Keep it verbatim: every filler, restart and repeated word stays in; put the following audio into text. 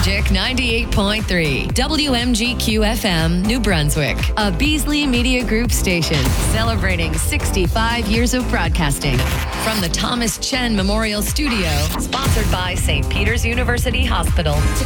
Magic ninety-eight point three, W M G Q F M, New Brunswick, a Beasley Media Group station celebrating sixty-five years of broadcasting. From the Thomas Chen Memorial Studio, sponsored by Saint Peter's University Hospital. To